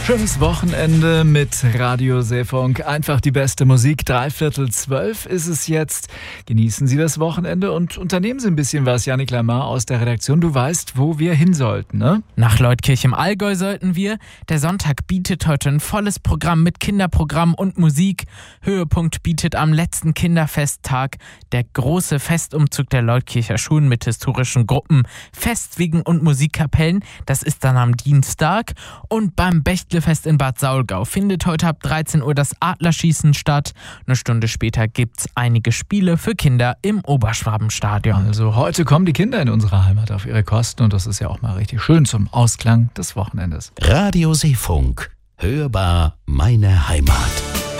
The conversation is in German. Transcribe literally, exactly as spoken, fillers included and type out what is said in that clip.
Schönes Wochenende mit Radio Seefunk. Einfach die beste Musik. Dreiviertel zwölf ist es jetzt. Genießen Sie das Wochenende und unternehmen Sie ein bisschen was. Janik Lamar aus der Redaktion. Du weißt, wo wir hin sollten, ne? Nach Leutkirch im Allgäu sollten wir. Der Sonntag bietet heute ein volles Programm mit Kinderprogramm und Musik. Höhepunkt bietet am letzten Kinderfesttag der große Festumzug der Leutkircher Schulen mit historischen Gruppen, Festwiegen und Musikkapellen. Das ist dann am Dienstag. Und beim Bechtle Fest in Bad Saulgau findet heute ab dreizehn Uhr das Adlerschießen statt. Eine Stunde später gibt's einige Spiele für Kinder im Oberschwabenstadion. Also heute kommen die Kinder in unsere Heimat auf ihre Kosten und das ist ja auch mal richtig schön zum Ausklang des Wochenendes. Radio Seefunk. Hörbar meine Heimat.